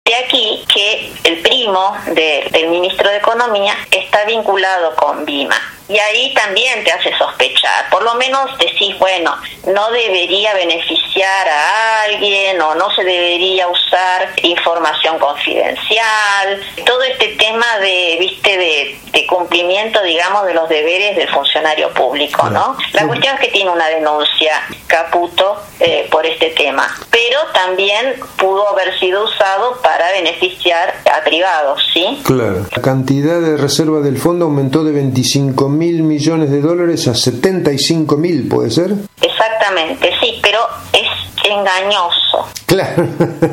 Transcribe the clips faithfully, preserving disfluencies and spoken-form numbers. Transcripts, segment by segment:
De aquí que el primo de, del ministro de Economía está vinculado con Vima. Y ahí también te hace sospechar. Por lo menos decís, bueno, no debería beneficiar a alguien o no se debería usar información confidencial. Todo este tema de, viste, de, de cumplimiento, digamos, de los deberes del funcionario público, ¿no? La cuestión es que tiene una denuncia Caputo eh, por este tema. Pero también pudo haber sido usado para beneficiar a privados, ¿sí? Claro. La cantidad de reserva del fondo aumentó de veinticinco mil millones de dólares a setenta y cinco mil, ¿puede ser? Exactamente, sí, pero es engañoso. Claro.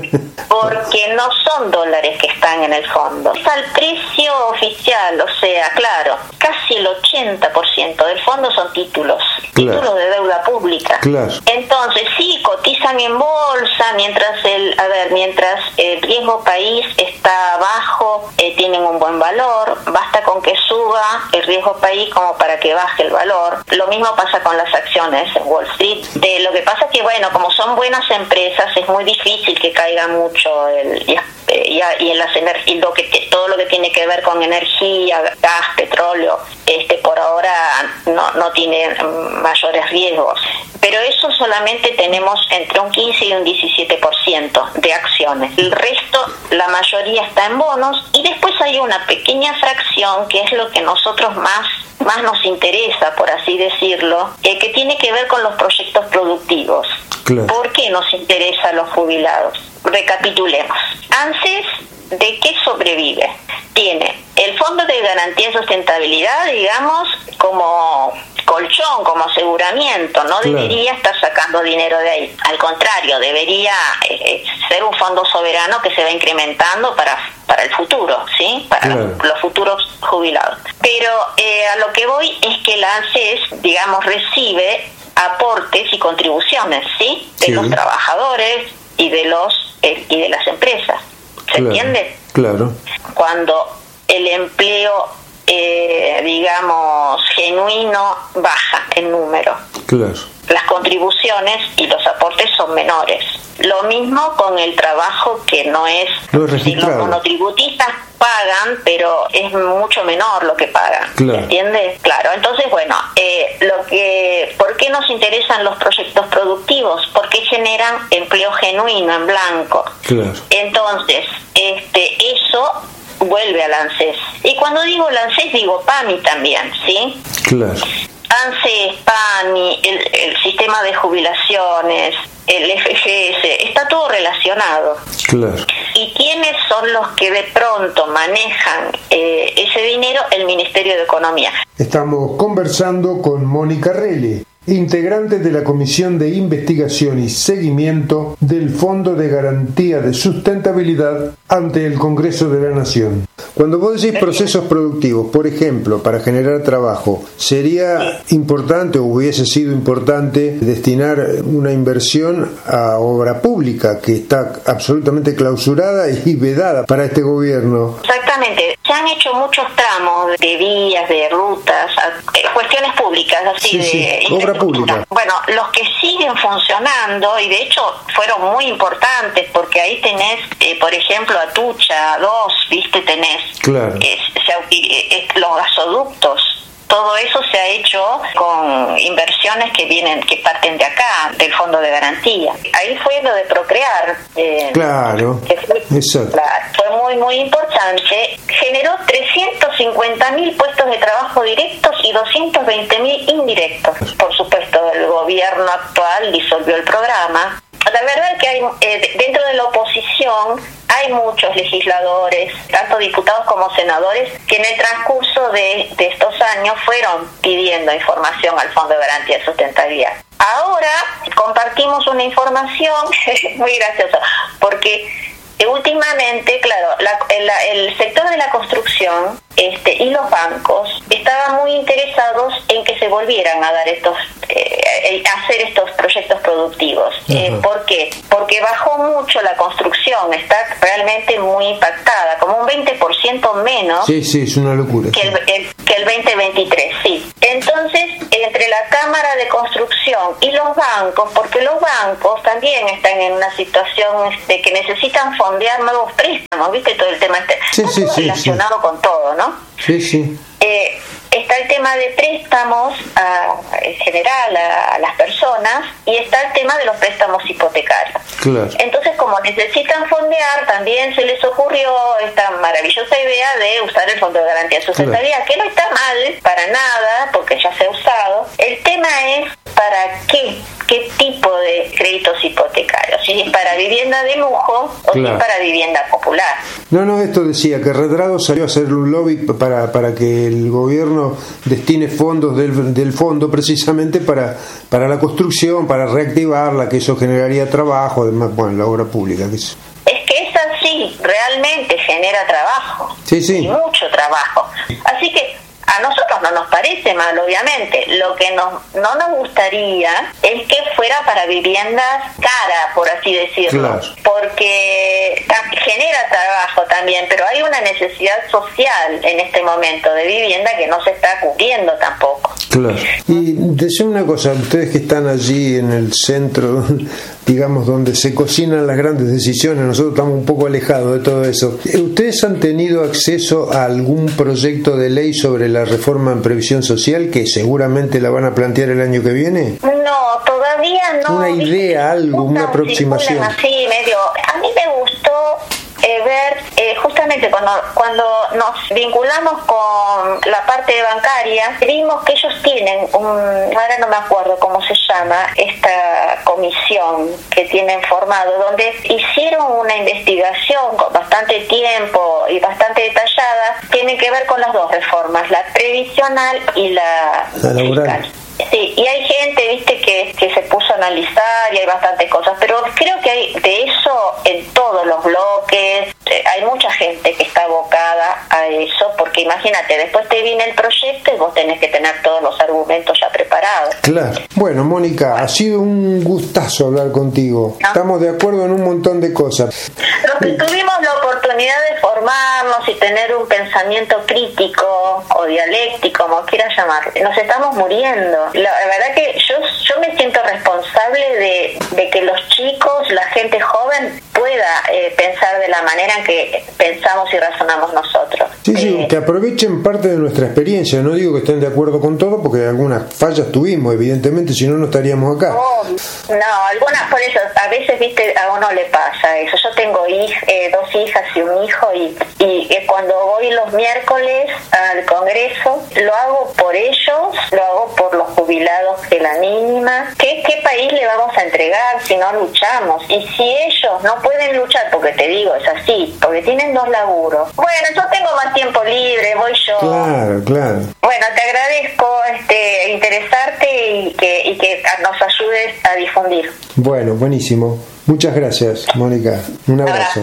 Porque no son dólares que están en el fondo. Es al precio oficial, o sea, claro, casi el ochenta por ciento del fondo son títulos, claro. Títulos de deuda pública. Claro. Entonces, sí, cotizan en bolsa, mientras el, a ver, mientras el riesgo país está bajo, eh, tienen un buen valor, basta con que suba el riesgo país como para que baje el valor. Lo mismo pasa con las acciones en Wall Street. De, lo que pasa es que, bueno, como son buenas empresas, es muy difícil que caiga mucho el, y, y, y en las ener- y lo que todo lo que tiene que ver con energía, gas, petróleo, este por ahora no, no tiene mayores riesgos. Pero eso solamente tenemos entre un quince y un diecisiete por ciento de acciones. El resto, la mayoría está en bonos, y después hay una pequeña fracción que es lo que nosotros más más nos interesa, por así decirlo, eh, que tiene que ver con los proyectos productivos. Claro. ¿Por qué nos interesa a los jubilados? Recapitulemos. ANSES, ¿de qué sobrevive? Tiene el Fondo de Garantía y Sustentabilidad, digamos, como colchón, como aseguramiento. No claro. Debería estar sacando dinero de ahí. Al contrario, debería eh, ser un fondo soberano que se va incrementando para para el futuro, ¿sí? Para claro. los futuros jubilados. Pero eh, a lo que voy es que la ANSES, digamos, recibe aportes y contribuciones, ¿sí? De sí. los trabajadores y de los eh, y de las empresas. ¿Se claro. entiende? Claro. Cuando el empleo, eh, digamos, genuino baja en número. Claro. Las contribuciones y los aportes son menores. Lo mismo con el trabajo que no es... No es registrado. Los monotributistas pagan, pero es mucho menor lo que pagan. Claro. ¿Entiendes? Claro. Entonces, bueno, eh, lo que, ¿por qué nos interesan los proyectos productivos? Porque generan empleo genuino, en blanco. Claro. Entonces, este, eso vuelve al ANSES. Y cuando digo el ANSES, digo PAMI también, ¿sí? Claro. ANSES, PAMI, el, el sistema de jubilaciones, el F G S, está todo relacionado. Claro. ¿Y quiénes son los que de pronto manejan eh, ese dinero? El Ministerio de Economía. Estamos conversando con Mónica Rele, integrante de la Comisión de Investigación y Seguimiento del Fondo de Garantía de Sustentabilidad ante el Congreso de la Nación. Cuando vos decís procesos productivos, por ejemplo, para generar trabajo, ¿sería importante o hubiese sido importante destinar una inversión a obra pública que está absolutamente clausurada y vedada para este gobierno? Exactamente. Se han hecho muchos tramos de vías, de rutas, cuestiones públicas, así sí, de sí. Obra pública. Bueno, los que siguen funcionando, y de hecho fueron muy importantes, porque ahí tenés, eh, por ejemplo, Atucha dos, viste, tenés claro. es, se, es, los gasoductos. Todo eso se ha hecho con inversiones que vienen, que parten de acá, del Fondo de Garantía. Ahí fue lo de Procrear. Eh, claro, que fue, exacto. Claro, fue muy, muy importante. Generó trescientos cincuenta mil puestos de trabajo directos y doscientos veinte mil indirectos. Por supuesto, el gobierno actual disolvió el programa. La verdad es que hay eh, dentro de la oposición hay muchos legisladores, tanto diputados como senadores, que en el transcurso de, de estos años fueron pidiendo información al Fondo de Garantía de Sustentabilidad. Ahora compartimos una información muy graciosa, porque últimamente, claro, la, el, el sector de la construcción este, y los bancos estaban muy interesados en que se volvieran a dar estos, eh, hacer estos proyectos productivos. Eh, ¿Por qué? Porque bajó mucho la construcción, está realmente muy impactada, como un veinte por ciento menos. Sí, sí, es una locura. Que el, el, que el veinte veintitrés, sí. Entonces, entre entre la Cámara de Construcción y los bancos, porque los bancos también están en una situación de que necesitan fondear nuevos préstamos, ¿viste? Todo el tema este, sí, sí, todo sí, relacionado sí. con todo, ¿no? Sí, sí. Eh, está el tema de préstamos a, en general a, a las personas y está el tema de los préstamos hipotecarios. Claro. Entonces, como necesitan fondear, también se les ocurrió esta maravillosa idea de usar el Fondo de Garantía de Sustentabilidad, claro, que no está mal para nada, porque ya se ha usado. El tema es para qué, qué tipo de créditos hipotecarios, si es para vivienda de lujo o claro. si es para vivienda popular. No, no, esto decía que Redrado salió a hacer un lobby para, para que el gobierno destine fondos del, del fondo precisamente para, para la construcción, para reactivarla, que eso generaría trabajo, además, bueno, la obra pública. Que es... es que esa sí, realmente genera trabajo, sí, sí. y mucho trabajo. Así que a nosotros no nos parece mal, obviamente. Lo que nos, no nos gustaría es que fuera para viviendas caras, por así decirlo, claro. porque genera trabajo también, pero hay una necesidad social en este momento de vivienda que no se está cubriendo tampoco. Claro. Y decime una cosa, ustedes que están allí en el centro, digamos, donde se cocinan las grandes decisiones, nosotros estamos un poco alejados de todo eso. ¿Ustedes han tenido acceso a algún proyecto de ley sobre la reforma en previsión social que seguramente la van a plantear el año que viene? No, todavía no. Una idea, algo, una aproximación. Así, medio. A mí me gustó eh, ver eh, justamente cuando cuando nos vinculamos con la parte bancaria, vimos que ellos tienen un, ahora no me acuerdo cómo se llama, esta comisión que tienen formado, donde hicieron una investigación con bastante tiempo y bastante detallada, tiene que ver con las dos reformas, la previsional y la, la laboral. Fiscal. Sí, y hay gente, viste, que, que se puso a analizar y hay bastantes cosas, pero creo que hay de eso en todos los bloques, eh, hay mucha gente que está abocada a eso, porque imagínate, después te viene el proyecto y vos tenés que tener todos los argumentos ya preparados. Claro. Bueno, Mónica, ha sido un gustazo hablar contigo. ¿No? Estamos de acuerdo en un montón de cosas. Los que tuvimos la oportunidad de formarnos y tener un pensamiento crítico o dialéctico, como quieras llamarlo, nos estamos muriendo. La verdad que yo yo me siento responsable de, de que los chicos, la gente joven pueda eh, pensar de la manera en que pensamos y razonamos nosotros. Sí, sí, eh, que aprovechen parte de nuestra experiencia. No digo que estén de acuerdo con todo, porque algunas fallas tuvimos, evidentemente, si no, no estaríamos acá. Oh, no, algunas, por eso, a veces, viste, a uno le pasa eso. Yo tengo hij, eh, dos hijas y un hijo, y, y eh, cuando voy los miércoles al Congreso, lo hago por ellos, lo hago por los jubilados que la mínima. ¿Qué, qué país le vamos a entregar si no luchamos? Y si ellos no pueden luchar, porque te digo, es así, porque tienen dos laburos. Bueno, yo tengo más tiempo libre, voy yo. Claro, claro. Bueno, te agradezco este interesarte y que, y que nos ayudes a difundir. Bueno, buenísimo. Muchas gracias, Mónica. Un abrazo.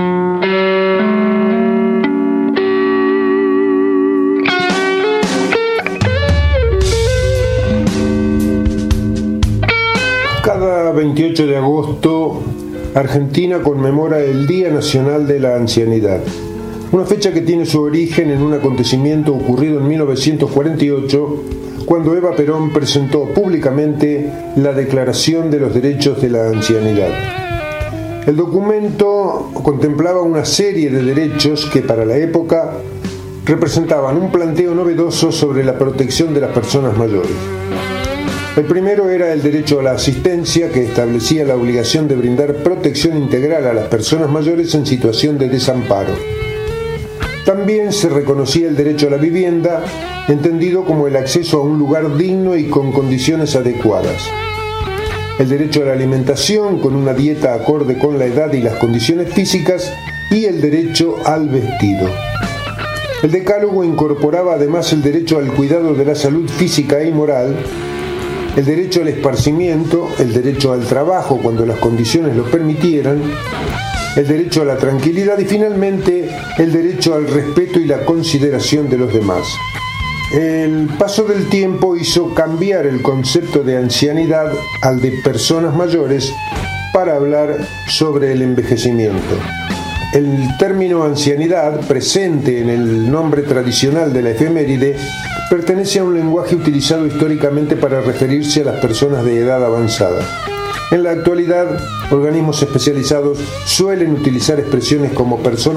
Cada veintiocho de agosto, Argentina conmemora el Día Nacional de la Ancianidad, una fecha que tiene su origen en un acontecimiento ocurrido en mil novecientos cuarenta y ocho, cuando Eva Perón presentó públicamente la Declaración de los Derechos de la Ancianidad. El documento contemplaba una serie de derechos que para la época representaban un planteo novedoso sobre la protección de las personas mayores. El primero era el derecho a la asistencia, que establecía la obligación de brindar protección integral a las personas mayores en situación de desamparo. También se reconocía el derecho a la vivienda, entendido como el acceso a un lugar digno y con condiciones adecuadas. El derecho a la alimentación, con una dieta acorde con la edad y las condiciones físicas, y el derecho al vestido. El decálogo incorporaba además el derecho al cuidado de la salud física y moral, el derecho al esparcimiento, el derecho al trabajo cuando las condiciones lo permitieran, el derecho a la tranquilidad y finalmente el derecho al respeto y la consideración de los demás. El paso del tiempo hizo cambiar el concepto de ancianidad al de personas mayores para hablar sobre el envejecimiento. El término ancianidad, presente en el nombre tradicional de la efeméride, pertenece a un lenguaje utilizado históricamente para referirse a las personas de edad avanzada. En la actualidad, organismos especializados suelen utilizar expresiones como persona